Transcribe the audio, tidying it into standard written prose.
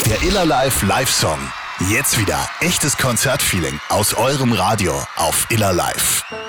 Der Iller Live Live-Song. Jetzt wieder echtes Konzertfeeling aus eurem Radio auf Iller Live.